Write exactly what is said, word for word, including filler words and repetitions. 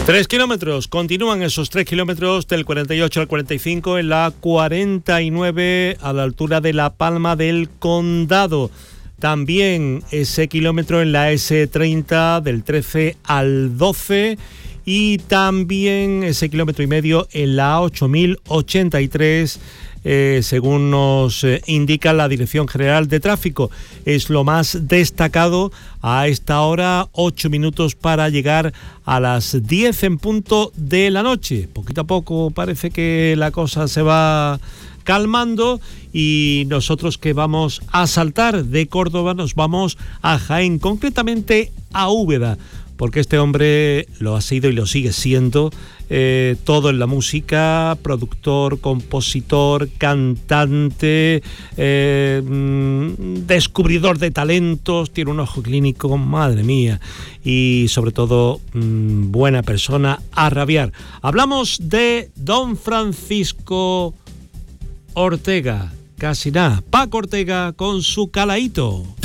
Tres kilómetros, continúan esos tres kilómetros del cuarenta y ocho al cuarenta y cinco en la cuarenta y nueve a la altura de La Palma del Condado. También ese kilómetro en la ese treinta del trece al doce y también ese kilómetro y medio en la ocho mil ochenta y tres, eh, según nos eh, indica la Dirección General de Tráfico. Es lo más destacado a esta hora, ocho minutos para llegar a las diez en punto de la noche. Poquito a poco parece que la cosa se va calmando y nosotros que vamos a saltar de Córdoba nos vamos a Jaén, concretamente a Úbeda, porque este hombre lo ha sido y lo sigue siendo eh, todo en la música: productor, compositor, cantante, eh, descubridor de talentos, tiene un ojo clínico, madre mía, y sobre todo mmm, buena persona a rabiar. Hablamos de don Francisco Ortega, casi nada, Paco Ortega con su calaíto.